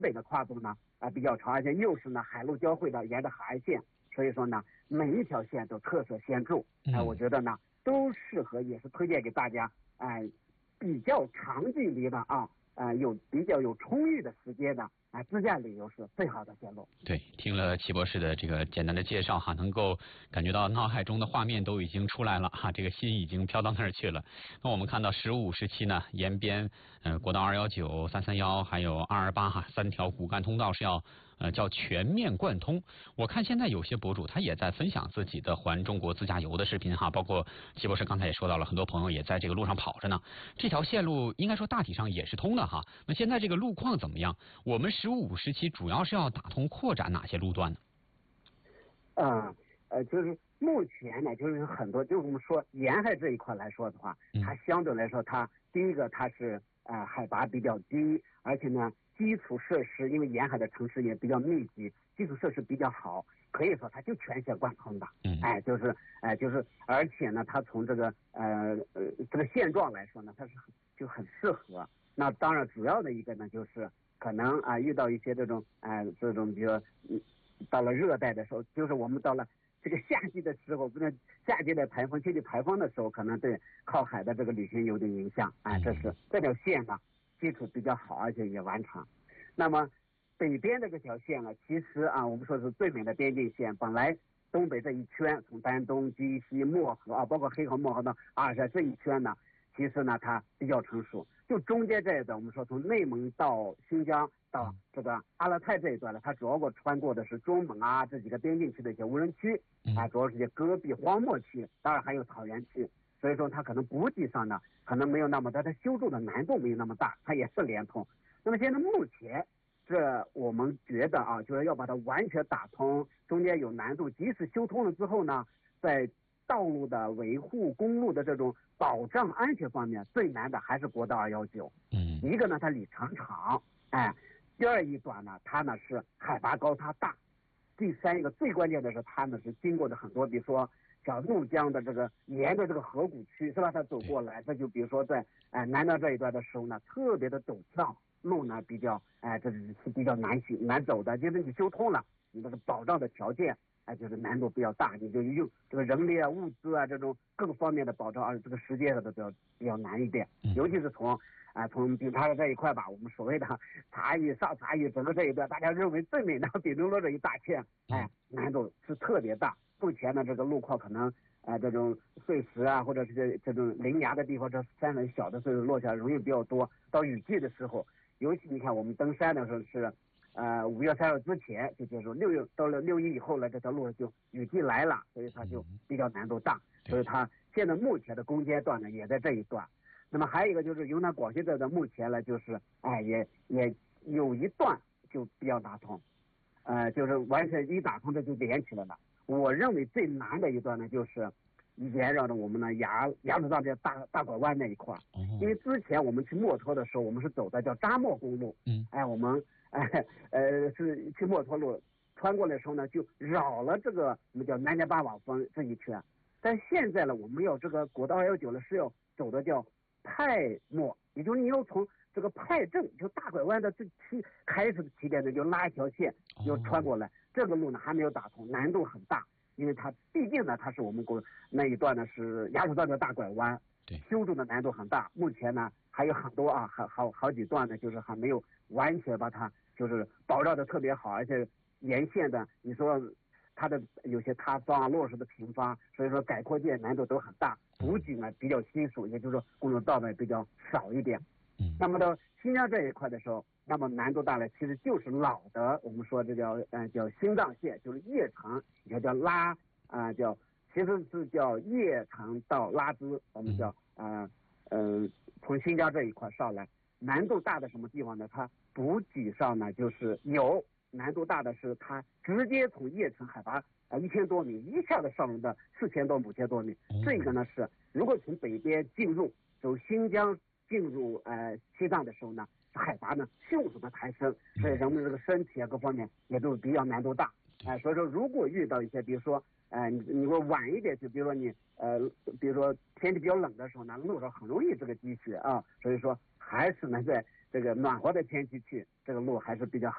北的跨度呢比较长，而且又是呢海陆交汇的沿着海岸线，所以说呢每一条线都特色显著。我觉得呢都适合，也是推荐给大家比较长距离的有比较有充裕的时间的自驾旅游是最好的线路。 对，听了齐博士的这个简单的介绍哈，能够感觉到脑海中的画面都已经出来了哈，这个心已经飘到那儿去了。那我们看到15、17呢，沿边国道219、331还有228哈，3条骨干通道是要叫全面贯通。我看现在有些博主他也在分享自己的环中国自驾游的视频哈，包括齐博士刚才也说到了，很多朋友也在这个路上跑着呢。这条线路应该说大体上也是通的哈。那现在这个路况怎么样？我们15、17主要是要打通扩展哪些路段呢？ 就是目前呢，就是很多，就我们说沿海这一块来说的话，它相对来说，它第一个它是海拔比较低，而且呢基础设施，因为沿海的城市也比较密集，基础设施比较好，可以说它就全线贯通的。就是，而且呢，它从这个这个现状来说呢，它是就很适合。那当然，主要的一个呢，就是可能遇到一些这种比如到了热带的时候，就是我们到了这个夏季的时候，不是夏季的台风、天气台风的时候，可能对靠海的这个旅行有点影响。这是这条线呢，基础比较好，而且也完成。那么北边这个条线呢，其实我们说是最美的边境线。本来东北这一圈，从丹东、鸡西、漠河包括黑河、漠河到阿尔山这一圈呢，其实呢它比较成熟。就中间这一段，我们说从内蒙到新疆到这个阿勒泰这一段呢，它主要穿过的是中蒙这几个边境区的一些无人区主要是些戈壁荒漠区，当然还有草原区。所以说它可能补给上呢可能没有那么大，它修筑的难度没有那么大，它也是连通。那么现在目前这我们觉得就是要把它完全打通，中间有难度。即使修通了之后呢，在道路的维护、公路的这种保障安全方面，最难的还是国道219。一个呢它里程长，第二一段呢它呢是海拔高它大，第三一个最关键的是它呢是经过的很多，比如说像怒江的这个沿着这个河谷区是吧，它走过来，这就比如说在南道这一段的时候呢，特别的陡峭，路呢比较这是比较难走的。就是你修通了，你这个保障的条件就是难度比较大，你就用这个人力物资这种各个方面的保障，这个时间的比较难一点。尤其是从丙察的这一块吧，我们所谓的察隅、上察隅整个这一段，大家认为最美的丙中洛这一大片，难度是特别大。目前呢这个路况可能这种碎石或者是这种临崖的地方，这山很小的，所以落下容易比较多。到雨季的时候，尤其你看我们登山的时候是5月3日之前就结束，6月到了6月以后呢，这条路就雨季来了，所以它就比较难度大。所以它现在目前的攻坚段呢也在这一段。那么还有一个就是云南广西这的目前呢就是也有一段就比较打通，就是完全一打通这就连起来了。我认为最难的一段呢就是沿绕着我们的雅鲁藏这大拐弯那一块，因为之前我们去墨脱的时候，我们是走的叫扎莫公路，我们是去墨脱路穿过来的时候呢，就绕了这个我们叫南迦巴瓦峰这一圈。但现在呢，我们要这个国道219呢是要走的叫派莫，也就是你要从这个派镇就大拐弯的开始的起点呢，就拉一条线就穿过来。这个路呢还没有打通，难度很大，因为它毕竟呢它是我们那一段呢是雅鲁藏的大拐弯，修筑的难度很大。目前呢还有很多好几段呢就是还没有完全把它就是保障的特别好，而且沿线的你说它的有些塌方落实的平方，所以说改扩建难度都很大，补给呢比较稀疏，也就是说公路道呢比较少一点。那么到新疆这一块的时候，那么难度大了，其实就是老的我们说这叫新藏线，就是叶城也叫拉其实是叫叶城到拉孜，我们叫从新疆这一块上来，难度大的什么地方呢？它补给上呢就是有难度大的是它直接从叶城海拔1000多米一下子上的4000多5000多米。这个呢是如果从北边进入走新疆进入西藏的时候呢，海拔呢迅速的抬升，所以人们这个身体各方面也都比较难度大。所以说如果遇到一些比如说你会晚一点去，比如说你比如说天气比较冷的时候呢，路上很容易这个积雪所以说还是能在这个暖和的天气去，这个路还是比较